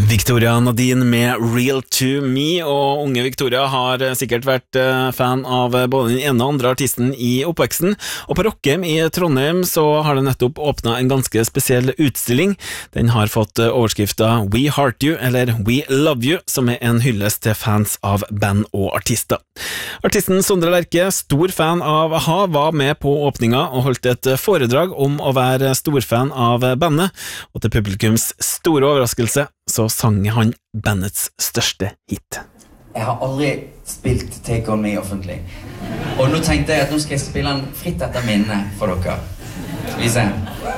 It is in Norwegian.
Victoria Nadine med Real to Me, og unge Victoria har sikkert vært fan av både den ene og andre artisten i oppveksten, og på Rockheim i Trondheim så har det nettopp åpnet en ganske spesiell utstilling. Den har fått overskriften We Heart You, eller We Love You, som er en hyllest til fans av band og artister. Artisten Sondre Lerche, stor fan av a-ha, var med på åpninga og holdt et foredrag om å være storfan av bandet, og til publikums store overraskelse så sang han bandets største hit. Jeg har aldri spilt Take On Me offentlig. Og nå tenkte jeg at nå skal jeg spille den fritt etter minne for dere. Skal vi se.